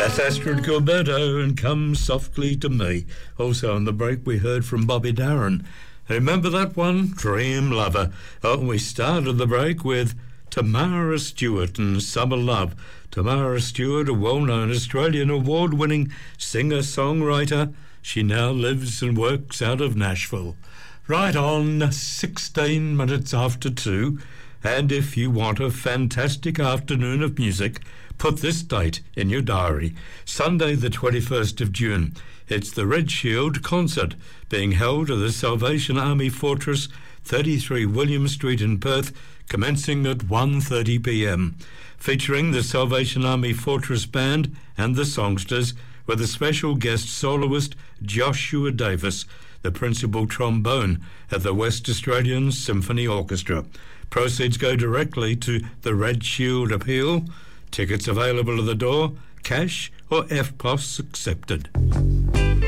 That's Astrid Gilberto and Come Softly to Me. Also on the break we heard from Bobby Darin. Remember that one? Dream Lover. Oh, we started the break with Tamara Stewart and Summer Love. Tamara Stewart, a well-known Australian award-winning singer-songwriter. She now lives and works out of Nashville. Right on, 16 minutes after 2. And if you want a fantastic afternoon of music, put this date in your diary. Sunday the 21st of June. It's the Red Shield concert being held at the Salvation Army Fortress, 33 William Street in Perth, commencing at 1:30 p.m. Featuring the Salvation Army Fortress Band and the Songsters, with a special guest soloist Joshua Davis, the principal trombone at the West Australian Symphony Orchestra. Proceeds go directly to the Red Shield Appeal. Tickets available at the door, cash or FPOS accepted.